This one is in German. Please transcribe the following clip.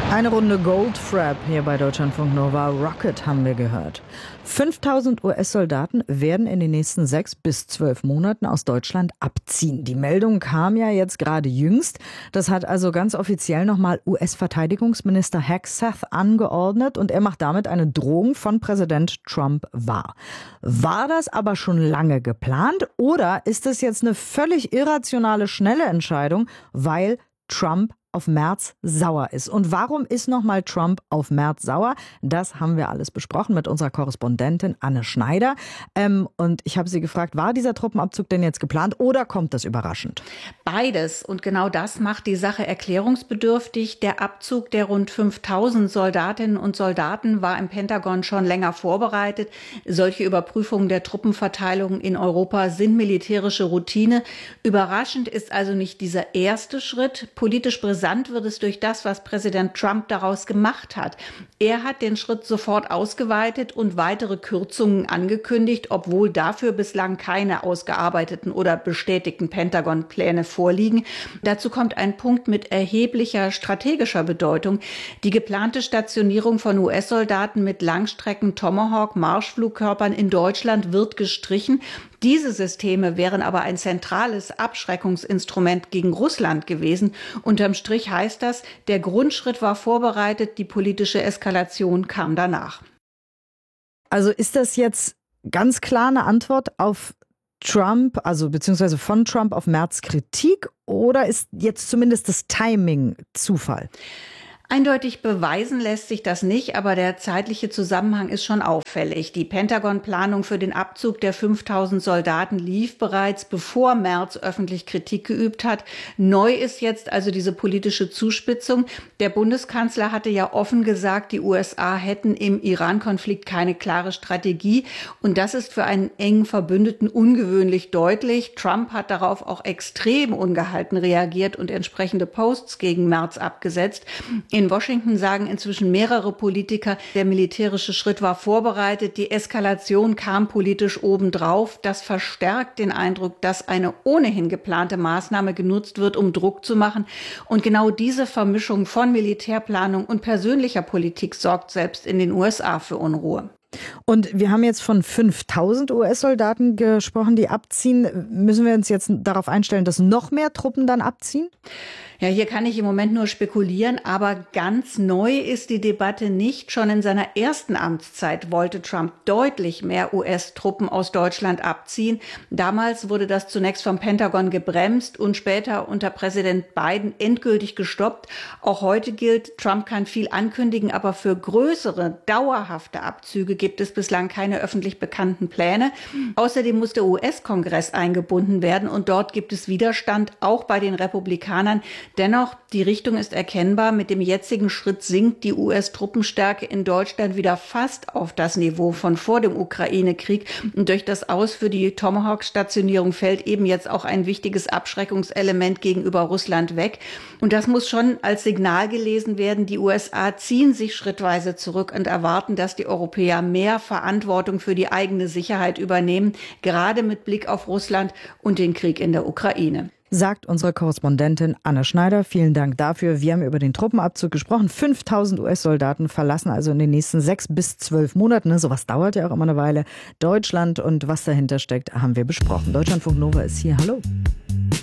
Eine Runde Goldfrapp hier bei Deutschlandfunk Nova. Rocket haben wir gehört. 5000 US-Soldaten werden in den nächsten 6 bis 12 Monaten aus Deutschland abziehen. Die Meldung kam ja jetzt gerade jüngst. Das hat also ganz offiziell nochmal US-Verteidigungsminister Hegseth angeordnet und er macht damit eine Drohung von Präsident Trump wahr. War das aber schon lange geplant oder ist es jetzt eine völlig irrationale, schnelle Entscheidung, weil Trump auf Merz sauer ist? Und warum ist nochmal Trump auf Merz sauer? Das haben wir alles besprochen mit unserer Korrespondentin Anne Schneider. Und ich habe sie gefragt, war dieser Truppenabzug denn jetzt geplant oder kommt das überraschend? Beides. Und genau das macht die Sache erklärungsbedürftig. Der Abzug der rund 5000 Soldatinnen und Soldaten war im Pentagon schon länger vorbereitet. Solche Überprüfungen der Truppenverteilung in Europa sind militärische Routine. Überraschend ist also nicht dieser erste Schritt. Politisch brisant wird es durch das, was Präsident Trump daraus gemacht hat. Er hat den Schritt sofort ausgeweitet und weitere Kürzungen angekündigt, obwohl dafür bislang keine ausgearbeiteten oder bestätigten Pentagon-Pläne vorliegen. Dazu kommt ein Punkt mit erheblicher strategischer Bedeutung. Die geplante Stationierung von US-Soldaten mit Langstrecken-Tomahawk-Marschflugkörpern in Deutschland wird gestrichen. Diese Systeme wären aber ein zentrales Abschreckungsinstrument gegen Russland gewesen. Unterm Strich heißt das, der Grundschritt war vorbereitet, die politische Eskalation kam danach. Also ist das jetzt ganz klar eine Antwort auf Trump, also beziehungsweise von Trump auf Merz Kritik, oder ist jetzt zumindest das Timing Zufall? Eindeutig beweisen lässt sich das nicht, aber der zeitliche Zusammenhang ist schon auffällig. Die Pentagon-Planung für den Abzug der 5000 Soldaten lief bereits, bevor Merz öffentlich Kritik geübt hat. Neu ist jetzt also diese politische Zuspitzung. Der Bundeskanzler hatte ja offen gesagt, die USA hätten im Iran-Konflikt keine klare Strategie. Und das ist für einen engen Verbündeten ungewöhnlich deutlich. Trump hat darauf auch extrem ungehalten reagiert und entsprechende Posts gegen Merz abgesetzt. In Washington sagen inzwischen mehrere Politiker, der militärische Schritt war vorbereitet, die Eskalation kam politisch obendrauf. Das verstärkt den Eindruck, dass eine ohnehin geplante Maßnahme genutzt wird, um Druck zu machen. Und genau diese Vermischung von Militärplanung und persönlicher Politik sorgt selbst in den USA für Unruhe. Und wir haben jetzt von 5000 US-Soldaten gesprochen, die abziehen. Müssen wir uns jetzt darauf einstellen, dass noch mehr Truppen dann abziehen? Ja, hier kann ich im Moment nur spekulieren, aber ganz neu ist die Debatte nicht. Schon in seiner ersten Amtszeit wollte Trump deutlich mehr US-Truppen aus Deutschland abziehen. Damals wurde das zunächst vom Pentagon gebremst und später unter Präsident Biden endgültig gestoppt. Auch heute gilt, Trump kann viel ankündigen, aber für größere, dauerhafte Abzüge gibt es bislang keine öffentlich bekannten Pläne. Außerdem muss der US-Kongress eingebunden werden und dort gibt es Widerstand, auch bei den Republikanern. Dennoch, die Richtung ist erkennbar. Mit dem jetzigen Schritt sinkt die US-Truppenstärke in Deutschland wieder fast auf das Niveau von vor dem Ukraine-Krieg. Und durch das Aus für die Tomahawk-Stationierung fällt eben jetzt auch ein wichtiges Abschreckungselement gegenüber Russland weg. Und das muss schon als Signal gelesen werden. Die USA ziehen sich schrittweise zurück und erwarten, dass die Europäer mehr Verantwortung für die eigene Sicherheit übernehmen, gerade mit Blick auf Russland und den Krieg in der Ukraine. Sagt unsere Korrespondentin Anne Schneider. Vielen Dank dafür. Wir haben über den Truppenabzug gesprochen. 5000 US-Soldaten verlassen also in den nächsten 6 bis 12 Monaten. Sowas dauert ja auch immer eine Weile. Deutschland und was dahinter steckt, haben wir besprochen. Deutschlandfunk Nova ist hier. Hallo.